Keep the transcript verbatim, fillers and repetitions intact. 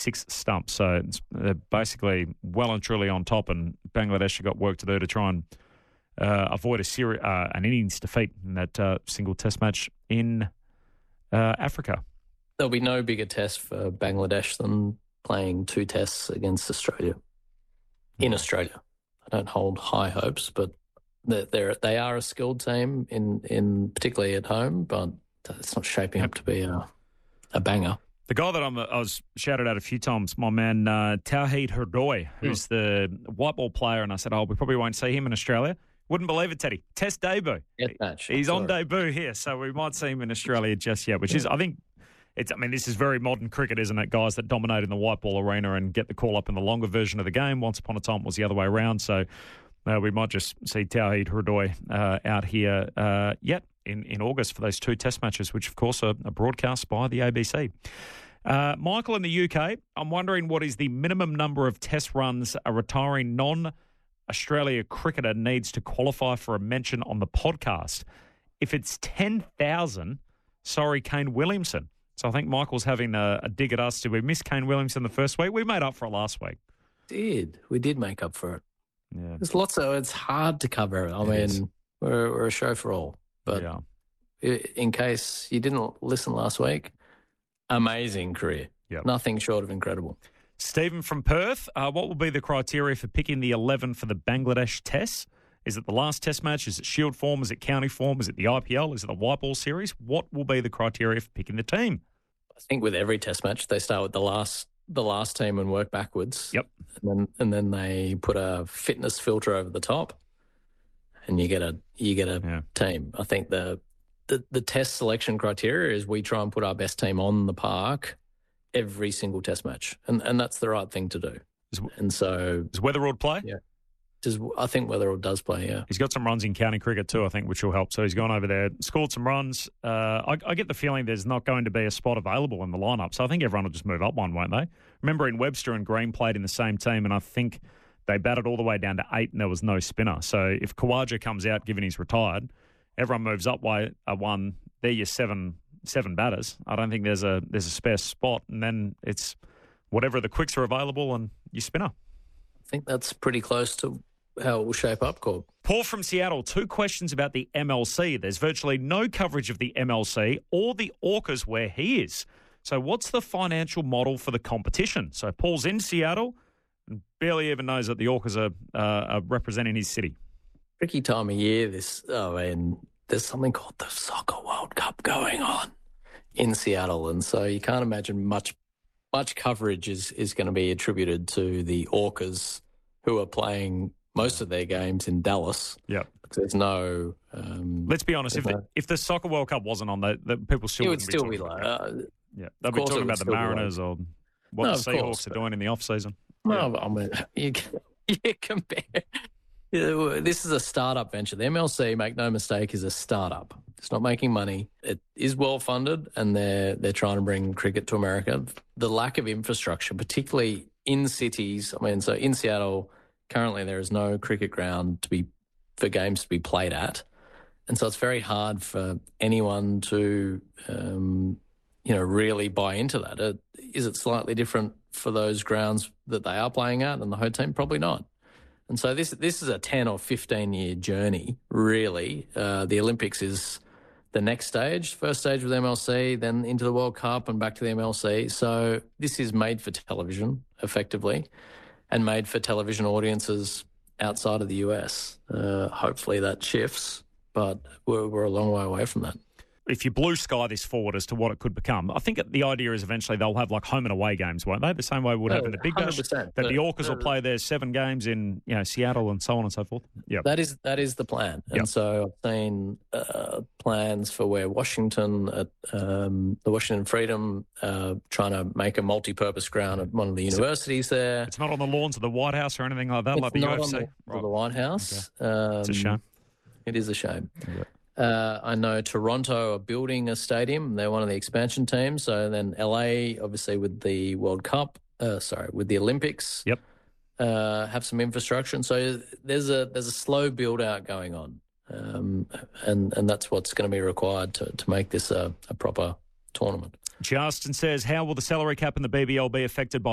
six stumps. So it's they're basically well and truly on top, and Bangladesh have got work to do to try and uh, avoid a seri- uh, an innings defeat in that uh, single test match in uh, Africa. There'll be no bigger test for Bangladesh than playing two tests against Australia. In mm. Australia. I don't hold high hopes, but they're, they're, they are a skilled team, in, in particularly at home, but it's not shaping up to be a, a banger. The guy that I'm, I was shouted at a few times, my man uh, Tawhid Hurdoy, who's mm. the white ball player, and I said, oh, we probably won't see him in Australia. Wouldn't believe it, Teddy. Test debut. Test match. He's Sorry. on debut here, so we might see him in Australia just yet, which yeah. is, I think, it's. I mean, this is very modern cricket, isn't it? Guys that dominate in the white ball arena and get the call up in the longer version of the game. Once upon a time, it was the other way around, so uh, we might just see Tawhid Hurdoy uh, out here uh, yet in, in August for those two test matches, which, of course, are, are broadcast by the A B C. Uh, Michael in the U K, I'm wondering what is the minimum number of test runs a retiring non-Australia cricketer needs to qualify for a mention on the podcast. If it's ten thousand, sorry, Kane Williamson. So I think Michael's having a, a dig at us. Did we miss Kane Williamson the first week? We made up for it last week. Did. We did make up for it. Yeah. There's lots of, it's hard to cover. I it mean, is. we're, we're a show for all. But yeah. in case you didn't listen last week, amazing career. Yep. Nothing short of incredible. Stephen from Perth, uh, what will be the criteria for picking the eleven for the Bangladesh Test? Is it the last Test match? Is it Shield form? Is it county form? Is it the I P L? Is it the white ball series? What will be the criteria for picking the team? I think with every Test match, they start with the last the last team and work backwards. Yep. And then and then they put a fitness filter over the top, and you get a you get a yeah. team. I think the, the the Test selection criteria is we try and put our best team on the park every single Test match, and and that's the right thing to do. Is, and so does Weatherald play? Yeah. Does, I think Weatherald does play, yeah. He's got some runs in county cricket too, I think, which will help. So he's gone over there, scored some runs. Uh, I, I get the feeling there's not going to be a spot available in the lineup, so I think everyone will just move up one, won't they? Remember, in Webster and Green played in the same team, and I think they batted all the way down to eight, and there was no spinner. So if Khawaja comes out, given he's retired, everyone moves up way a one. They're your seven seven batters. I don't think there's a there's a spare spot, and then it's whatever the quicks are available and you spinner. I think that's pretty close to how it will shape up, Corb. Paul from Seattle, two questions about the M L C. There's virtually no coverage of the M L C or the Orcas where he is. So what's the financial model for the competition? So Paul's in Seattle and barely even knows that the Orcas are, uh, are representing his city. Tricky time of year. This, oh, and there's something called the Soccer World Cup going on in Seattle, and so you can't imagine much much coverage is, is going to be attributed to the Orcas, who are playing most of their games in Dallas. Yep. There's no... Um, Let's be honest, if, no, the, if the Soccer World Cup wasn't on, the, the people still it would still be like... Uh, yeah, they'll be talking about the Mariners or what no, the Seahawks course, are doing in the off-season. No, yeah. I mean, you, you compare... This is a startup venture. The M L C, make no mistake, is a startup. It's not making money. It is well funded, and they're they're trying to bring cricket to America. The lack of infrastructure, particularly in cities. I mean, so in Seattle, currently there is no cricket ground to be for games to be played at, and so it's very hard for anyone to um, you know really buy into that. Uh, is it slightly different for those grounds that they are playing at and the home team? Probably not. And so this this is a ten or fifteen year journey, really. Uh, the Olympics is the next stage, first stage with M L C, then into the World Cup and back to the M L C. So this is made for television, effectively, and made for television audiences outside of the U S. Uh, hopefully that shifts, but we're, we're a long way away from that. If you blue sky this forward as to what it could become, I think the idea is eventually they'll have like home and away games, won't they? The same way we would have in the Big Bash. That the Orcas will play their seven games in you know Seattle and so on and so forth. Yeah, that is that is the plan. And yep. so I've seen uh, plans for where Washington, at um, the Washington Freedom, uh, trying to make a multi-purpose ground at one of the universities it, there. It's not on the lawns of the White House or anything like that, it's like the not U F C. on the, right. the White House. Okay. Um, it's a shame. It is a shame. Yeah. Uh, I know Toronto are building a stadium. They're one of the expansion teams. So then L A, obviously with the World Cup, uh, sorry, with the Olympics, yep, uh, have some infrastructure. And so there's a there's a slow build out going on, um, and and that's what's going to be required to to make this a, a proper tournament. Justin says, how will the salary cap in the B B L be affected by